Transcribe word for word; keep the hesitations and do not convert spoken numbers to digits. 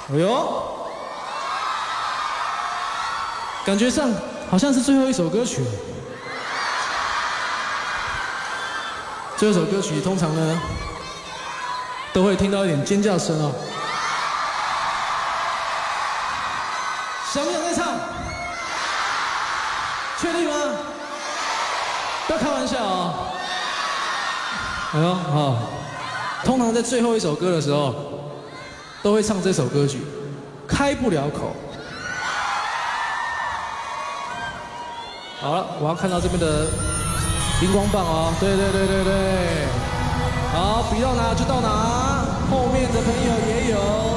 哎呦，感觉上好像是最后一首歌曲。最后一首歌曲通常呢，都会听到一点尖叫声哦。想不想再唱？确定吗？不要开玩笑啊！哎呦，好，通常在最后一首歌的时候，都会唱这首歌曲，开不了口。好了，我要看到这边的荧光棒哦，对对对对对，好，比到哪就到哪，后面的朋友也有。